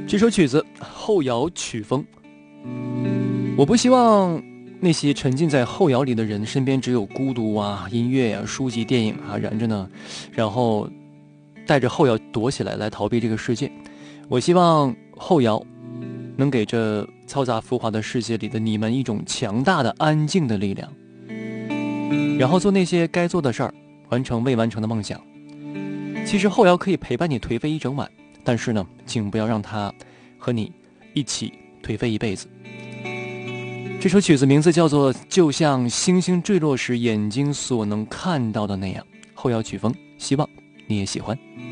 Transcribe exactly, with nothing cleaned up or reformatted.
这首曲子后摇曲风，我不希望那些沉浸在后摇里的人身边只有孤独啊、音乐啊、书籍、电影啊燃着呢，然后带着后摇躲起来来逃避这个世界。我希望后摇能给这嘈杂浮华的世界里的你们一种强大的安静的力量，然后做那些该做的事儿，完成未完成的梦想。其实后摇可以陪伴你颓废一整晚，但是呢，请不要让它和你一起颓废一辈子。这首曲子名字叫做《就像星星坠落时眼睛所能看到的那样》，后摇曲风，希望你也喜欢。